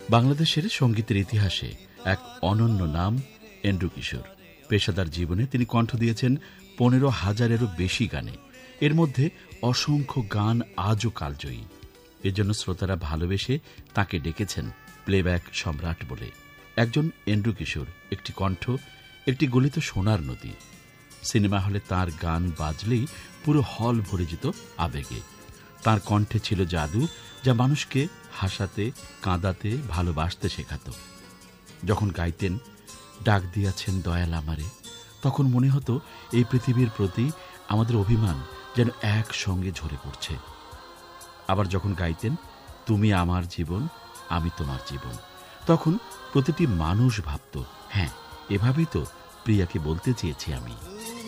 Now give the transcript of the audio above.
বাংলাদেশের সঙ্গীতের ইতিহাসে এক অনন্য নাম এন্ড্রু কিশোর। পেশাদার জীবনে তিনি কণ্ঠ দিয়েছেন 15,000-এরও বেশি গানে। এর মধ্যে অসংখ্য গান আজও কালজয়ী। এজন্য শ্রোতারা ভালোবেসে তাকে ডেকেছেন প্লেব্যাক সম্রাট বলে। একজন এন্ড্রু কিশোর, একটি কণ্ঠ, একটি গলিত সোনার নদী। সিনেমা হলে তার গান বাজলেই পুরো হল ভরে যেত আবেগে। তার কণ্ঠে ছিল জাদু, যা মানুষকে হাসাতে, কাঁদাতে, ভালোবাসতে শেখাত। যখন গাইতেন ডাক দিয়াছেন দয়াল আমারে, তখন মনে হতো এই পৃথিবীর প্রতি আমাদের অভিমান যেন একসঙ্গে ঝরে পড়ছে। আবার যখন গাইতেন তুমি আমার জীবন, আমি তোমার জীবন, তখন প্রতিটি মানুষ ভাবত, হ্যাঁ, এভাবেই তো প্রিয়াকে বলতে চেয়েছি আমি।